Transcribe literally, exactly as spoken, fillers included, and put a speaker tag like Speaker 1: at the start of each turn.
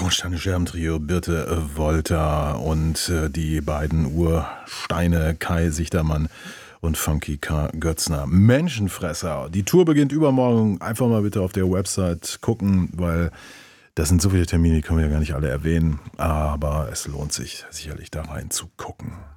Speaker 1: Traunsteine Scherben-Trio, Birte Wolter und äh, die beiden Ursteine Kai Sichtermann und Funky K. Götzner. Menschenfresser. Die Tour beginnt übermorgen. Einfach mal bitte auf der Website gucken, weil das sind so viele Termine, die können wir ja gar nicht alle erwähnen. Aber es lohnt sich sicherlich da rein zu gucken.